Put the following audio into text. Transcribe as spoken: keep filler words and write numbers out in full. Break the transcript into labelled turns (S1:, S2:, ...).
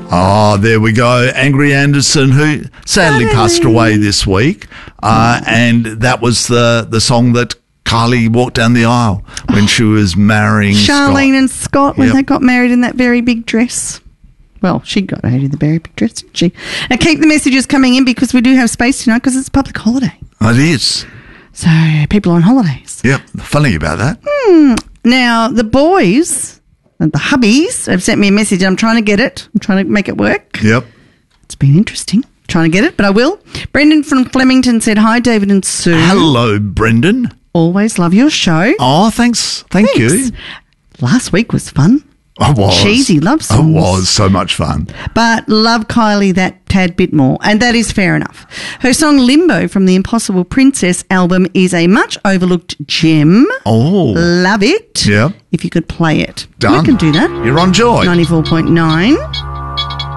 S1: Oh, there we go. Angry Anderson, who sadly
S2: Suddenly.
S1: passed away this week. Uh, and that was the, the song that Kylie walked down the aisle when she was marrying
S2: Charlene
S1: Scott.
S2: and Scott, when
S1: Yep.
S2: they got married in that very big dress. Well, she got married in the very big dress, didn't she? Now, keep the messages coming in because we do have space tonight because it's a public holiday.
S1: It is.
S2: So, people on holidays.
S1: Yep. Funny about that.
S2: Now, the boys and the hubbies have sent me a message. I'm trying to get it. I'm trying to make it work.
S1: Yep.
S2: It's been interesting. Trying to get it, but I will. Brendan from Flemington said, hi, David and Sue.
S1: Hello, Brendan.
S2: Always love your show.
S1: Oh, thanks. Thank
S2: Thanks.
S1: you.
S2: Last week was fun.
S1: I was.
S2: Cheesy love
S1: It
S2: songs.
S1: was so much fun.
S2: But love Kylie that tad bit more, and that is fair enough. Her song Limbo from the Impossible Princess album is a much overlooked gem.
S1: Oh.
S2: Love it.
S1: Yep.
S2: If you could play it.
S1: Done.
S2: We can do that.
S1: You're on Joy.
S2: ninety-four point nine.